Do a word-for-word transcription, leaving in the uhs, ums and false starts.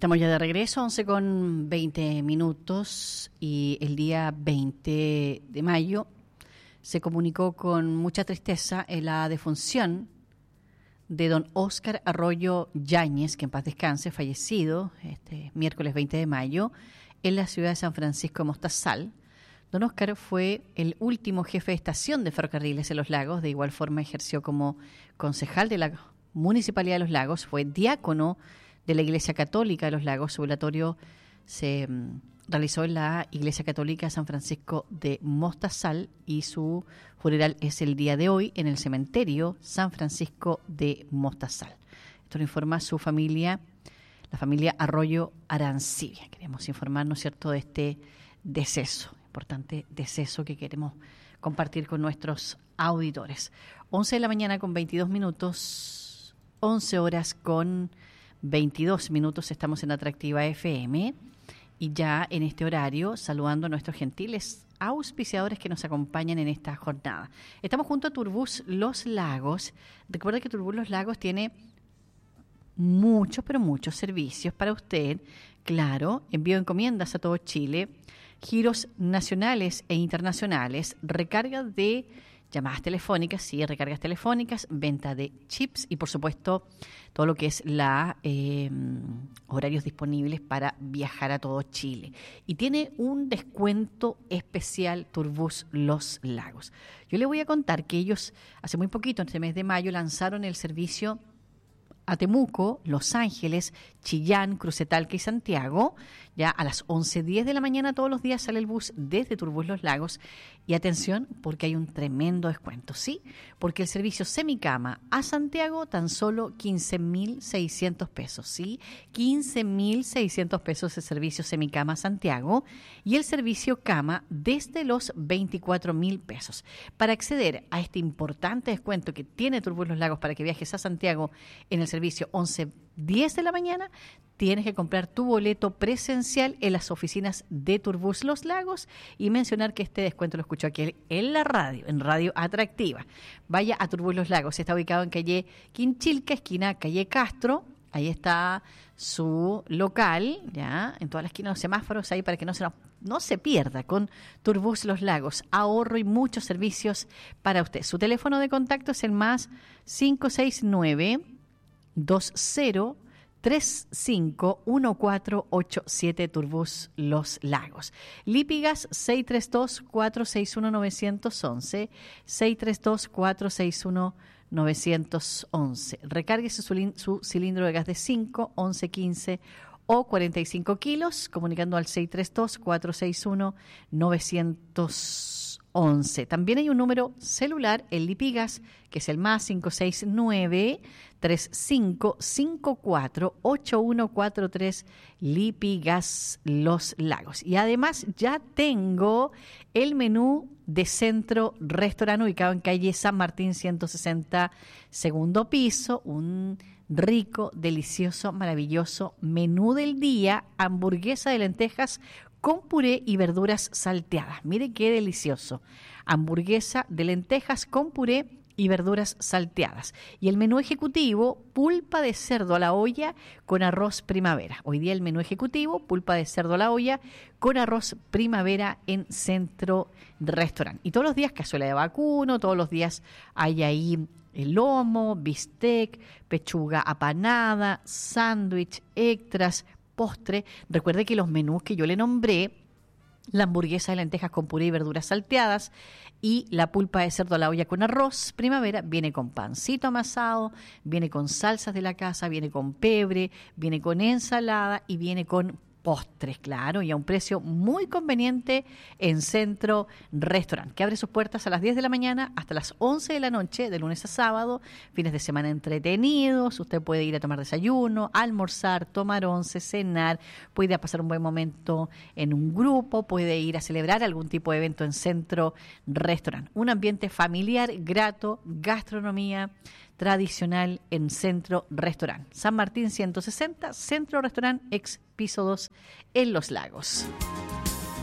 Estamos ya de regreso, once con veinte minutos, y el día veinte de mayo se comunicó con mucha tristeza en la defunción de don Óscar Arroyo Yáñez, que en paz descanse, fallecido este miércoles veinte de mayo en la ciudad de San Francisco de Mostazal. Don Óscar fue el último jefe de estación de ferrocarriles en Los Lagos. De igual forma ejerció como concejal de la Municipalidad de Los Lagos, fue diácono de la Iglesia Católica de Los Lagos. Su velatorio se um, realizó en la Iglesia Católica de San Francisco de Mostazal y su funeral es el día de hoy en el cementerio San Francisco de Mostazal. Esto lo informa su familia, la familia Arroyo Arancibia. Queremos informar, ¿no es cierto?, de este deceso, importante deceso que queremos compartir con nuestros auditores. once de la mañana con veintidós minutos, once horas con veintidós minutos, estamos en Atractiva F M y ya en este horario saludando a nuestros gentiles auspiciadores que nos acompañan en esta jornada. Estamos junto a Turbus Los Lagos. Recuerda que Turbus Los Lagos tiene muchos, pero muchos servicios para usted. Claro, envío de encomiendas a todo Chile, giros nacionales e internacionales, recarga de llamadas telefónicas, sí, recargas telefónicas, venta de chips y, por supuesto, todo lo que es la eh, horarios disponibles para viajar a todo Chile. Y tiene un descuento especial Turbus Los Lagos. Yo le voy a contar que ellos, hace muy poquito, en este mes de mayo, lanzaron el servicio a Temuco, Los Ángeles, Chillán, Crucetalca y Santiago. Ya a las once diez de la mañana todos los días sale el bus desde Turbus Los Lagos. Y atención, porque hay un tremendo descuento, ¿sí? Porque el servicio semicama a Santiago tan solo quince mil seiscientos pesos, ¿sí? quince mil seiscientos pesos el servicio semicama a Santiago y el servicio cama desde los veinticuatro mil pesos. Para acceder a este importante descuento que tiene Turbus Los Lagos para que viajes a Santiago en el servicio once diez de la mañana, tienes que comprar tu boleto presencial en las oficinas de Turbus Los Lagos y mencionar que este descuento lo escuchó aquí en la radio, en Radio Atractiva. Vaya a Turbus Los Lagos, está ubicado en calle Quinchilca, esquina calle Castro. Ahí está su local, ya, en toda la esquina de los semáforos, ahí para que no se, no se pierda con Turbus Los Lagos. Ahorro y muchos servicios para usted. Su teléfono de contacto es el más cinco seis nueve, dos cero tres cinco uno cuatro ocho siete Turbus Los Lagos. Lipigas seis tres dos, cuatro seis uno, nueve uno uno, seis tres dos, cuatro seis uno, nueve uno uno. Recárguese su, su cilindro de gas de cinco, once, quince o cuarenta y cinco kilos comunicando al seis tres dos, cuatro seis uno, nueve uno uno. También hay un número celular, el Lipigas, que es el más cinco seis nueve, tres cinco cinco cuatro, ocho uno cuatro tres, Lipigas Los Lagos. Y además ya tengo el menú de Centro Restaurant, ubicado en calle San Martín ciento sesenta, segundo piso, un rico, delicioso, maravilloso menú del día, hamburguesa de lentejas con puré y verduras salteadas. Mire qué delicioso. Hamburguesa de lentejas con puré y verduras salteadas. Y el menú ejecutivo, pulpa de cerdo a la olla con arroz primavera. Hoy día el menú ejecutivo, pulpa de cerdo a la olla con arroz primavera en Centro Restaurant. Y todos los días cazuela de vacuno, todos los días hay ahí el lomo, bistec, pechuga apanada, sándwich, extras, postre. Recuerde que los menús que yo le nombré, la hamburguesa de lentejas con puré y verduras salteadas y la pulpa de cerdo a la olla con arroz primavera, viene con pancito amasado, viene con salsas de la casa, viene con pebre, viene con ensalada y viene con postres, claro, y a un precio muy conveniente en Centro Restaurant, que abre sus puertas a las diez de la mañana hasta las once de la noche, de lunes a sábado, fines de semana entretenidos. Usted puede ir a tomar desayuno, almorzar, tomar once, cenar, puede ir a pasar un buen momento en un grupo, puede ir a celebrar algún tipo de evento en Centro Restaurant. Un ambiente familiar, grato, gastronomía tradicional en Centro Restaurant. San Martín ciento sesenta, Centro Restaurant, ex piso dos en Los Lagos.